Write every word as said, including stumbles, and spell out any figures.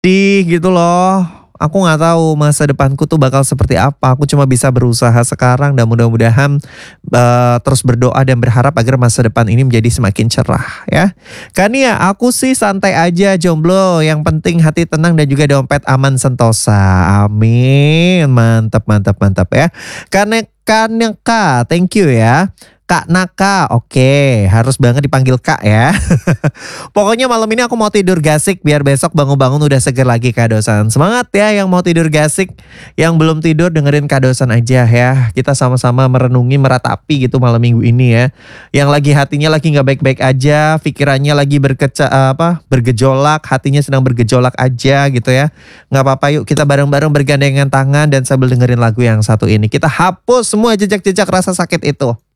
Sedih gitu loh. Aku nggak tahu masa depanku tuh bakal seperti apa. Aku cuma bisa berusaha sekarang dan mudah-mudahan, eee, terus berdoa dan berharap agar masa depan ini menjadi semakin cerah ya. Kan ya aku sih santai aja jomblo, yang penting hati tenang dan juga dompet aman sentosa. Amin, mantap mantap mantap ya. Kane Kaneka, thank you ya. Kak Naka, oke, harus banget dipanggil Kak ya. Pokoknya malam ini aku mau tidur gasik biar besok bangun-bangun udah seger lagi Kak Dosan. Semangat ya yang mau tidur gasik, yang belum tidur dengerin Kak Dosan aja ya. Kita sama-sama merenungi, meratapi gitu malam minggu ini ya. Yang lagi hatinya lagi nggak baik-baik aja, pikirannya lagi berkeca apa, bergejolak, hatinya sedang bergejolak aja gitu ya. Nggak apa-apa yuk kita bareng-bareng bergandengan tangan dan sambil dengerin lagu yang satu ini. Kita hapus semua jejak-jejak rasa sakit itu.